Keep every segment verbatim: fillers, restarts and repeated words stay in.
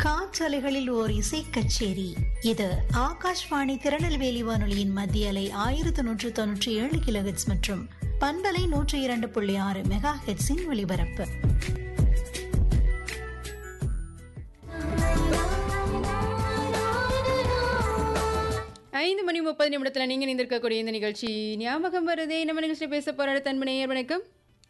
காற்றலைகளில் ஓர் இசை கச்சேரி. இது ஆகாஷ்வாணி திருநெல்வேலி வானொலியின் மத்திய அலை ஆயிரத்தி நூற்று தொன்னூற்றி ஏழு கிலோஹெட்ஸ் மற்றும் பண்பலை நூற்றி இரண்டு புள்ளி ஆறு மெகா ஹெட்ஸின் ஒலிபரப்பு. ஐந்து மணி முப்பது நிமிடத்தில் நீங்கள் இணைந்திருக்கக்கூடிய இந்த நிகழ்ச்சி ஞாபகம் வருதே. நம்ம நிகழ்ச்சியில் பேச போகிற தன்பு நேயர் வணக்கம்.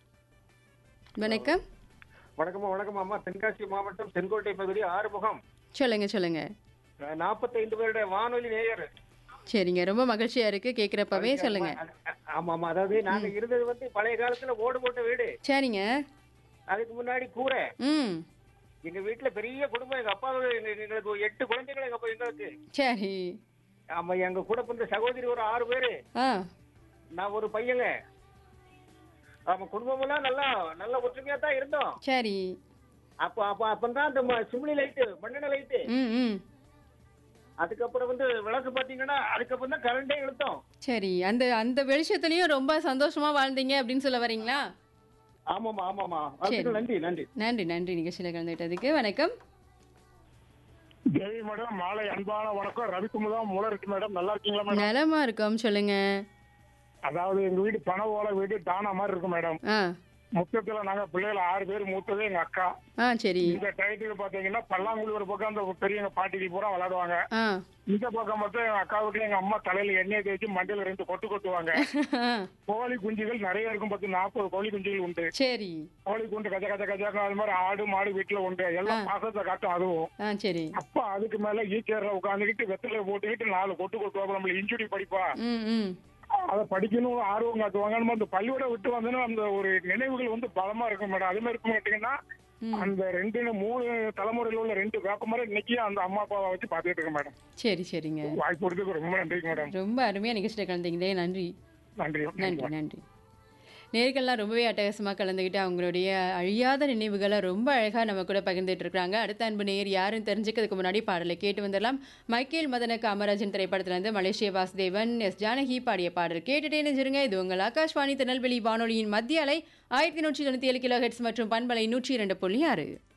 வணக்கம் வணக்கம் வணக்கம் அம்மா. தென்காசி மாவட்டம் செங்கோட்டை பகுதி ஆறுமுகம். சொல்லுங்க சொல்லுங்க. நாற்பத்தைந்து வருட வானொலி நேயர். சரிங்க, ரொம்ப மகிழ்ச்சியா இருக்கு கேட்குறப்பவே. சொல்லுங்க. ஆமா ஆமா, அதாவது நாங்க இருந்தது வந்து பழைய காலத்துல ஓடு போட்ட வீடு. சரிங்க. அதுக்கு முன்னாடி கூரை. ம். எங்க வீட்டுல பெரிய குடும்பம். எங்க அப்பா எங்களுக்கு எட்டு குழந்தைகள். எங்க அப்பா எங்களுக்கு. சரி. ஆமா, எங்க கூட பிறந்த சகோதரி ஒரு ஆறு பேரு. ஆ. நான் ஒரு பையங்க. ஆமா, குடும்பம் எல்லாம் நல்லா நல்ல ஒற்றுமையா தான் இருந்தோம். சரி. அப்ப அப்ப அப்பதான் அந்த சிம்லி லைட்டு, மண்ணெண்ண லைட்டு. ம் ம். அதுக்கப்புறம் வந்து விளக்கு பாத்தீங்கன்னா அதுக்கப்புறம் தான் கரண்டே இழுத்தோம். சரி, அந்த அந்த வெளிச்சத்துலயும் ரொம்ப சந்தோஷமா வாழ்ந்தீங்க அப்படின்னு சொல்ல வரீங்களா? ஆமாமா ஆமாமா. நன்றி நன்றி நன்றி நன்றி நிகழ்ச்சியில கலந்துகிட்டதுக்கு. வணக்கம். தேவி மேடம், மாலை அன்பான வணக்கம். ரவிக்குமுதா மூல இருக்கு மேடம். நல்லா இருக்கீங்களா மேடம்? நலமா இருக்கோம், சொல்லுங்க. அதாவது எங்க வீடு பண ஓலை வீடு, தானா மாதிரி இருக்கும் மேடம். ஆ. மொத்தத்துல நாங்க பிள்ளைகள் ஆறு பேர். மூத்தது எங்க அக்கா. ஆ சரி. இந்த டயத்துக்கு பாத்தீங்கன்னா பல்லாங்குழி ஒரு பக்கம் அந்த பெரிய பாட்டிக்கு பூரா விளையாடுவாங்க. ஆ. இந்த பக்கம் மட்டும் எங்க அக்கா வீட்டுல எங்க அம்மா தலையில எண்ணெய் தேய்ச்சி மண்டையில ரெண்டு கொட்டு கொட்டுவாங்க. கோழி குஞ்சுகள் நிறைய இருக்கும். பத்து நாற்பது கோழி குஞ்சுகள் உண்டு. சரி. கோழி குண்டு கஜ கஜ கஜா. அது மாதிரி ஆடு மாடு வீட்டுல உண்டு. எல்லாம் பாசத்தை காட்டும் அதுவும். ஆ சரி. அப்பா அதுக்கு மேல ஈச்சேர்ல உட்காந்துக்கிட்டு வெத்தலை போட்டுக்கிட்டு நாலு கொட்டு கொட்டுவாங்க. நம்மள இன்ஜுரி படிப்பா ம் ம். அதை படிக்கணும் ஆர்வம் காட்டுவாங்க. நம்ம அந்த பள்ளியோட விட்டு வந்தோன்னா அந்த ஒரு நினைவுகள் வந்து பலமா இருக்கும் மேடம். அது மாதிரி இருக்கும் கேட்டீங்கன்னா அந்த ரெண்டு மூணு தலைமுறையில் உள்ள ரெண்டு வேப்பமரம் இன்னைக்கு அந்த அம்மா அப்பாவை வச்சு பாத்துட்டு இருக்கேன் மேடம். சரி சரிங்க. வாய்ப்பு கொடுத்ததுக்கு ரொம்ப நன்றி மேடம். ரொம்ப அருமையா நிகழ்ச்சியில கலந்தீங்களே. நன்றி நன்றி நன்றி நன்றி. நேர்கள்லாம் ரொம்பவே அட்டகாசமாக கலந்துக்கிட்டு அவங்களுடைய அழியாத நினைவுகளை ரொம்ப அழகாக நம்ம கூட பகிர்ந்துட்டு இருக்காங்க. அடுத்த அன்பு நேயர் யாருன்னு தெரிஞ்சுக்கிறதுக்கு முன்னாடி பாடலை கேட்டு வந்துடலாம். மைக்கேல் மதன காமராஜன் திரைப்படத்திலிருந்து மலேசிய வாசுதேவன், எஸ் ஜானகி பாடிய பாடல் கேட்டுட்டே நினைச்சிருங்க. இது உங்கள் ஆகாஷ்வாணி திருநெல்வேலி வானொலியின் மத்திய அலை ஆயிரத்தி நூற்றி தொண்ணூற்றி ஏழு கிலோ ஹெட்ஸ் மற்றும் பண்பலை நூற்றி இரண்டு புள்ளி ஆறு.